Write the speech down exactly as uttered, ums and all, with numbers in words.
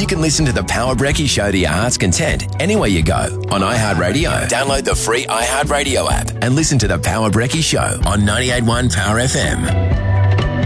can listen to The Power Brekkie Show to your heart's content anywhere you go on iHeartRadio. Download the free iHeartRadio app and listen to The Power Brekkie Show on ninety-eight point one Power F M.